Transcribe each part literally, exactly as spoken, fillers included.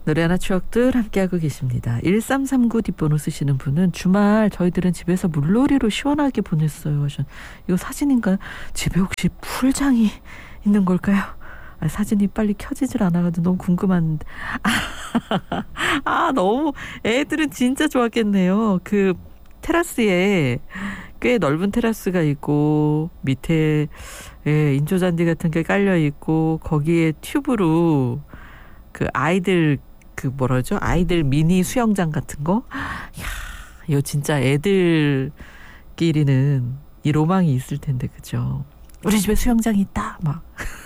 노래하나 추억들 함께하고 계십니다. 일삼삼구 뒷번호 쓰시는 분은 주말 저희들은 집에서 물놀이로 시원하게 보냈어요 하셨. 이거 사진인가요? 집에 혹시 풀장이 있는 걸까요? 아, 사진이 빨리 켜지질 않아가지고 너무 궁금한데. 아, 아 너무 애들은 진짜 좋았겠네요. 그 테라스에 꽤 넓은 테라스가 있고 밑에 예, 인조잔디 같은 게 깔려 있고 거기에 튜브로 그 아이들 그 뭐라죠? 아이들 미니 수영장 같은 거. 이야, 이거 진짜 애들끼리는 이 로망이 있을 텐데 그죠? 우리 집에 수영장이 있다 막.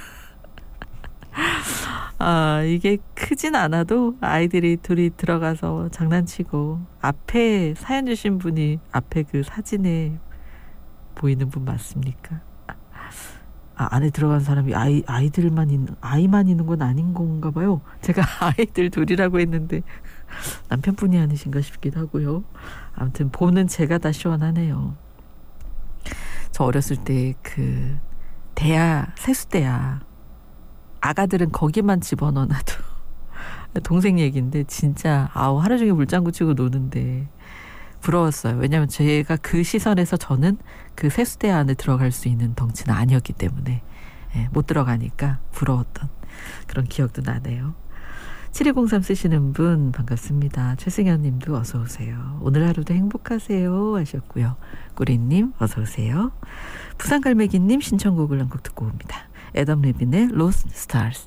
아, 이게 크진 않아도 아이들이 둘이 들어가서 장난치고 앞에 사연 주신 분이 앞에 그 사진에 보이는 분 맞습니까? 아, 안에 들어간 사람이 아이, 아이들만 있는, 아이만 있는 건 아닌 건가 봐요. 제가 아이들 둘이라고 했는데 남편분이 아니신가 싶기도 하고요. 아무튼 보는 제가 다 시원하네요. 저 어렸을 때 그 대야, 세수대야. 아가들은 거기만 집어넣어놔도 동생 얘기인데 진짜 아우 하루 종일 물장구 치고 노는데 부러웠어요. 왜냐하면 제가 그 시선에서 저는 그 세수대 안에 들어갈 수 있는 덩치는 아니었기 때문에 예, 못 들어가니까 부러웠던 그런 기억도 나네요. 칠이공삼 쓰시는 분 반갑습니다. 최승현 님도 어서 오세요. 오늘 하루도 행복하세요 하셨고요. 꾸리님 어서 오세요. 부산갈매기님 신청곡을 한 곡 듣고 옵니다. 애덤 레빈의 Lost Stars.